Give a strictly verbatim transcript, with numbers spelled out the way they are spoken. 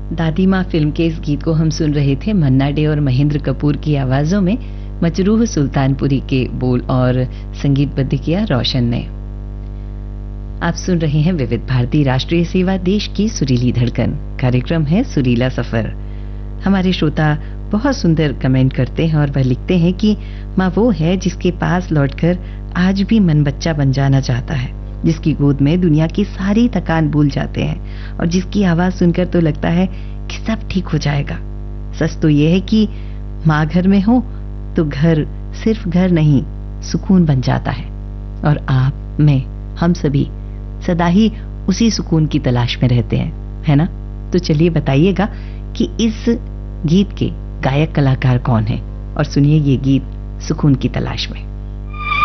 दादी माँ फिल्म के इस गीत को हम सुन रहे थे मन्ना डे और महेंद्र कपूर की आवाजों में। मजरूह सुल्तानपुरी के बोल और संगीतबद्ध किया रोशन ने। आप सुन रहे हैं विविध भारती राष्ट्रीय सेवा, देश की सुरीली धड़कन। कार्यक्रम है सुरीला सफर। हमारे श्रोता बहुत सुंदर कमेंट करते हैं और वह लिखते हैं कि माँ वो है जिसके पास लौटकर आज भी मन बच्चा बन जाना चाहता है, जिसकी गोद में दुनिया की सारी थकान भूल जाते हैं और जिसकी आवाज सुनकर तो लगता है कि सब ठीक हो जाएगा। सच तो यह है कि माँ घर में हो तो घर सिर्फ घर नहीं, सुकून बन जाता है। और आप, मैं, हम सभी सदा ही उसी सुकून की तलाश में रहते हैं, है ना? तो चलिए बताइएगा कि इस गीत के गायक कलाकार कौन है, और सुनिए ये गीत सुकून की तलाश में।